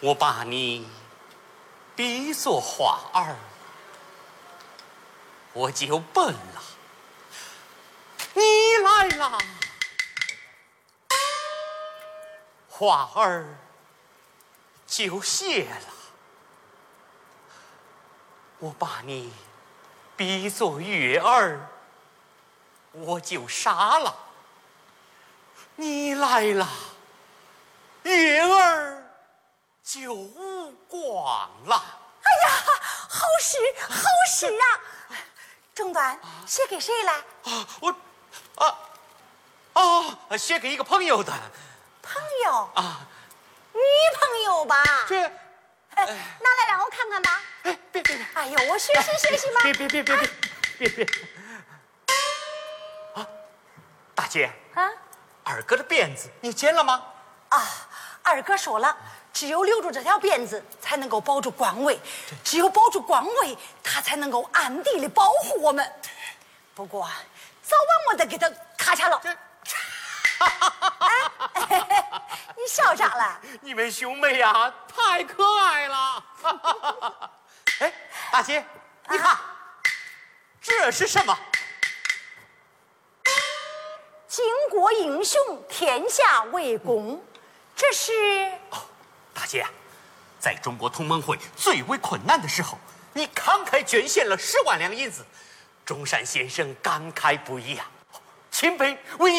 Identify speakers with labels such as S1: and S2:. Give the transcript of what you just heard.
S1: 我把你比作花儿，我就笨了。你来啦，花儿就谢了。我把你比作月儿，我就傻了。你来了，月儿就无光了。
S2: 哎呀，好诗好诗啊！中短写给谁来？
S1: 写给一个朋友的。
S2: 朋友
S1: 啊，
S2: 女朋友吧？
S1: 这，
S2: 拿来让我看看吧。
S1: 别！
S2: 哎呦，我学习嘛。
S1: 别！啊，大姐
S2: 啊
S1: 二哥的辫子你剪了吗？
S2: 啊！二哥说了，只有留住这条辫子，才能够保住官位；只有保住官位，他才能够暗地里保护我们。不过，早晚我得给他咔嚓了。你笑啥了？
S1: 你们兄妹呀，太可爱了！哎，大姐，你看，这是什么？
S2: 巾帼英雄，天下为公。这是
S1: 大姐，在中国同盟会最为困难的时候，你慷慨捐献了10万两银子，中山先生感慨不已啊！钦佩为